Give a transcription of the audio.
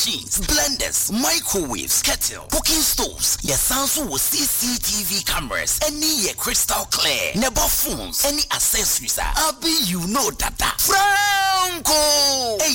machines, blenders, microwaves, kettle, cooking stoves. Your sounds with CCTV cameras. Any crystal clear. Never phones. Any accessories. Abi, you know that. Franco.